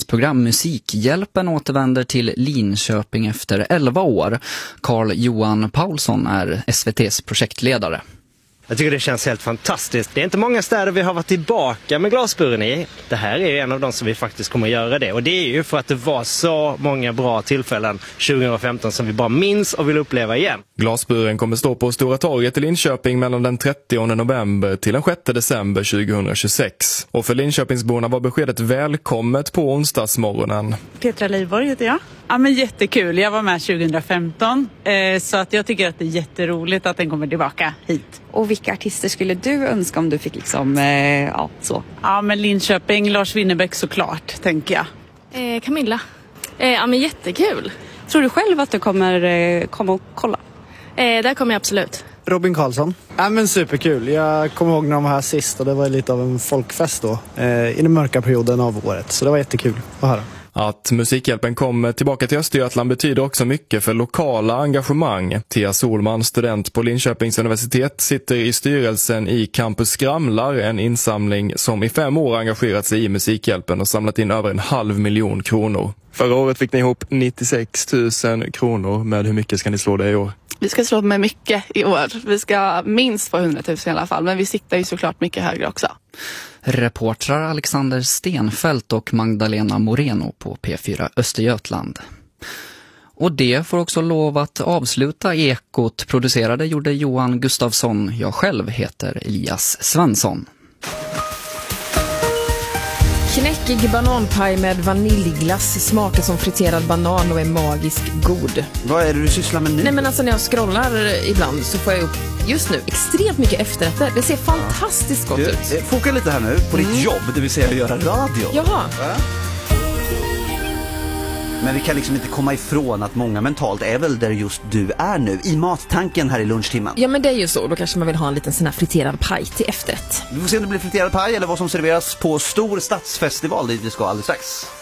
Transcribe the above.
program Musikhjälpen återvänder till Linköping efter 11 år. Carl-Johan Paulsson är SVT:s projektledare. Jag tycker det känns helt fantastiskt. Det är inte många städer vi har varit tillbaka med glasburen i. Det här är en av de som vi faktiskt kommer att göra det. Och det är ju för att det var så många bra tillfällen 2015 som vi bara minns och vill uppleva igen. Glasburen kommer stå på Stora torget i Linköping mellan den 30 november till den 6 december 2026. Och för Linköpingsborna var beskedet välkommet på onsdagsmorgonen. Petra Leiborg heter jag. Ja, men jättekul. Jag var med 2015 så att jag tycker att det är jätteroligt att den kommer tillbaka hit. Och vilka artister skulle du önska om du fick liksom, så? Ja, men Linköping, Lars Winnerbäck såklart, tänker jag. Camilla. Ja, men jättekul. Tror du själv att du kommer komma och kolla? Där kommer jag absolut. Robin Karlsson. Ja, men superkul. Jag kommer ihåg när de var här sist och det var lite av en folkfest då. I den mörka perioden av året. Så det var jättekul att höra. Att Musikhjälpen kom tillbaka till Östergötland betyder också mycket för lokala engagemang. Thea Solman, student på Linköpings universitet, sitter i styrelsen i Campus Skramlar, en insamling som i 5 år engagerat sig i Musikhjälpen och samlat in över 500 000 kronor. Förra året fick ni ihop 96 000 kronor. Med hur mycket ska ni slå det i år? Vi ska slå med mycket i år. Vi ska minst få 100 000 i alla fall, men vi siktar ju såklart mycket högre också. Reportrar Alexander Stenfält och Magdalena Moreno på P4 Östergötland. Och det får också lov att avsluta Ekot. Producerade gjorde Johan Gustafsson. Jag själv heter Elias Svensson. Knäckig bananpaj med vaniljglass, smakar som friterad banan och är magiskt god. Vad är det du sysslar med nu? Nej, men alltså när jag scrollar ibland så får jag upp just nu extremt mycket efterrätter. Det ser fantastiskt gott ut. Foka lite här nu på ditt jobb, det vill säga att göra radio. Jaha. Men vi kan liksom inte komma ifrån att många mentalt är väl där just du är nu, i mattanken här i lunchtimmen. Ja, men det är ju så. Då kanske man vill ha en liten sån här friterad paj till efterrätt. Vi får se om det blir friterad paj eller vad som serveras på stor stadsfestival dit vi ska alldeles strax.